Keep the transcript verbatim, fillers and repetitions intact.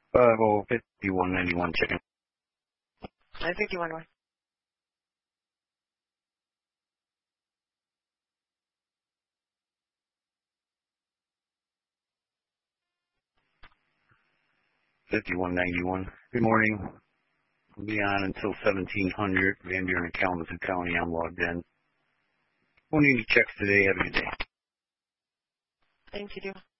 Uh, well, fifty-one ninety-one chicken. nine fifty-one one. fifty-one ninety-one. Good morning. We'll be on until seventeen hundred. Van Buren, Kalamazoo County. I'm logged in. Won't need any checks today. Have a good day. Thank you.